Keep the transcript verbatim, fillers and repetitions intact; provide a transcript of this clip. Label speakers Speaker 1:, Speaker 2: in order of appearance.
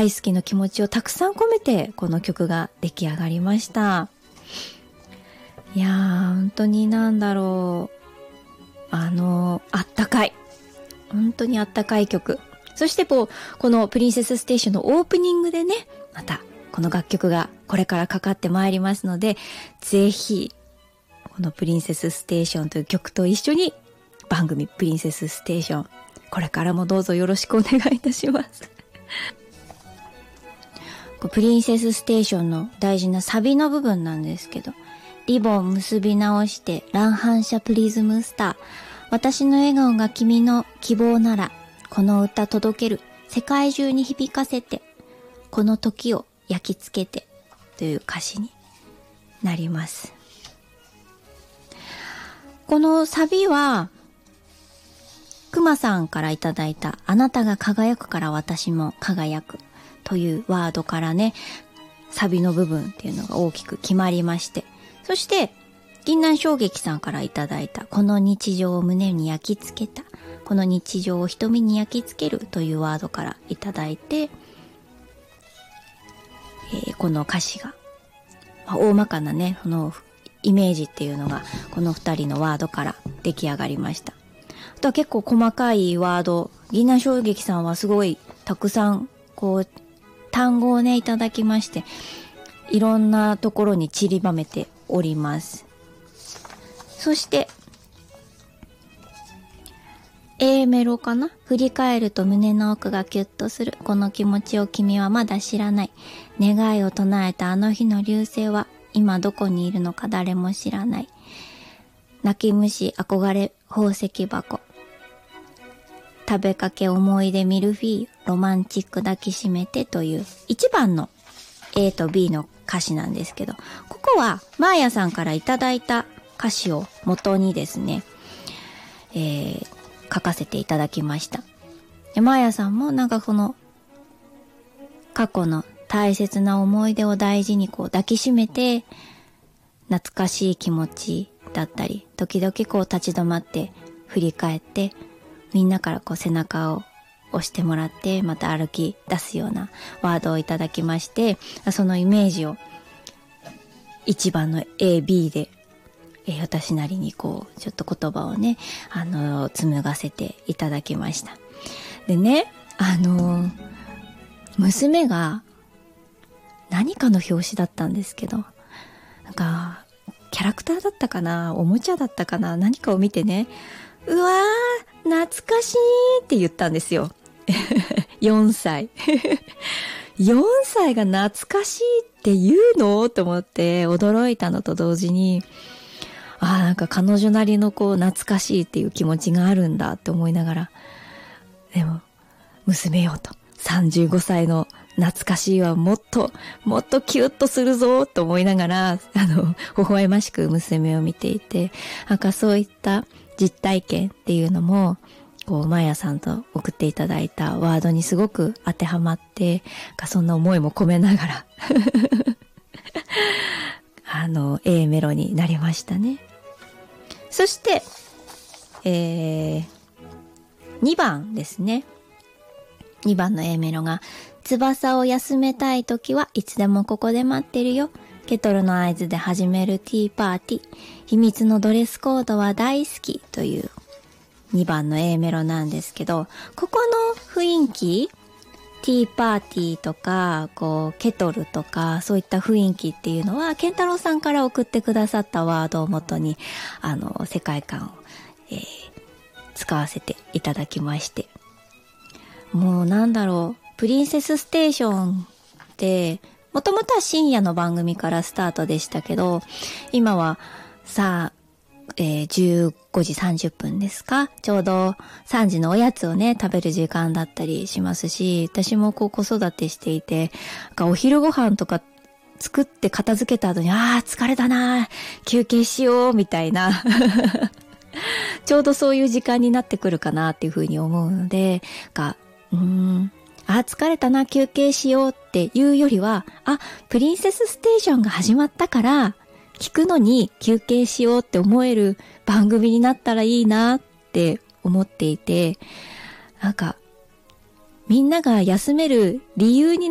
Speaker 1: 大好きの気持ちをたくさん込めてこの曲が出来上がりました。いやー本当になんだろう、あのあったかい、本当にあったかい曲。そしてこうこのプリンセスステーションのオープニングでね、またこの楽曲がこれからかかってまいりますので、ぜひこのプリンセスステーションという曲と一緒に番組プリンセスステーション、これからもどうぞよろしくお願いいたしますプリンセスステーションの大事なサビの部分なんですけど、リボン結び直して乱反射プリズムスター、私の笑顔が君の希望なら、この歌届ける、世界中に響かせて、この時を焼き付けてという歌詞になります。このサビはくまさんからいただいたあなたが輝くから私も輝くというワードからね、サビの部分っていうのが大きく決まりまして、そして銀杏衝撃さんからいただいたこの日常を胸に焼き付けた、この日常を瞳に焼き付けるというワードからいただいて、えー、この歌詞が、まあ、大まかなねこのイメージっていうのがこの二人のワードから出来上がりました。あとは結構細かいワード、銀杏衝撃さんはすごいたくさんこう単語をねいただきまして、いろんなところに散りばめております。そして A メロかな、振り返ると胸の奥がキュッとする、この気持ちを君はまだ知らない、願いを唱えたあの日の流星は今どこにいるのか誰も知らない、泣き虫憧れ宝石箱、食べかけ思い出ミルフィーユ、ロマンチック抱きしめてといういちばんの A と B の歌詞なんですけど、ここはマーヤさんからいただいた歌詞を元にですね、えー、書かせていただきました。でマーヤさんもなんかこの過去の大切な思い出を大事にこう抱きしめて、懐かしい気持ちだったり、時々こう立ち止まって振り返って、みんなからこう背中を押してもらってまた歩き出すようなワードをいただきまして、そのイメージをいちばんの A、B で、えー、私なりにこうちょっと言葉をね、あのー、紡がせていただきました。でね、あのー、娘が何かの表紙だったんですけど、なんかキャラクターだったかな、おもちゃだったかな、何かを見てね、うわー懐かしいって言ったんですよよんさいよんさいが懐かしいって言うのと思って驚いたのと同時に、あーなんか彼女なりのこう懐かしいっていう気持ちがあるんだって思いながら、でも娘よと、さんじゅうごさいの懐かしいはもっともっとキュッとするぞと思いながら、あの微笑ましく娘を見ていて、なんかそういった実体験っていうのもこうマヤさんと送っていただいたワードにすごく当てはまって、そんな思いも込めながらあの A メロになりましたね。そして、えー、にばんですね。にばんの A メロが、翼を休めたい時はいつでもここで待ってるよ、ケトルの合図で始めるティーパーティー、秘密のドレスコードは大好きというにばんの A メロなんですけど、ここの雰囲気、ティーパーティーとかこうケトルとかそういった雰囲気っていうのは健太郎さんから送ってくださったワードをもとにあの世界観を、えー、使わせていただきまして、もうなんだろう、プリンセスステーションってもともとは深夜の番組からスタートでしたけど、今はさあえー、じゅうごじさんじゅっぷんですか、ちょうどさんじのおやつをね食べる時間だったりしますし、私もこう子育てしていて、なんかお昼ご飯とか作って片付けた後に、あー疲れたな、休憩しようみたいなちょうどそういう時間になってくるかなっていうふうに思うので、がうーんあー疲れたな、休憩しようっていうよりは、あプリンセスステーションが始まったから聞くのに休憩しようって思える番組になったらいいなって思っていて、なんかみんなが休める理由に